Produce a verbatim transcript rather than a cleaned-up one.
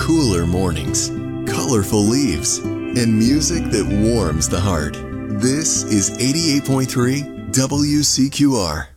cooler mornings, colorful leaves, and music that warms the heart. This is eighty-eight point three W C Q R.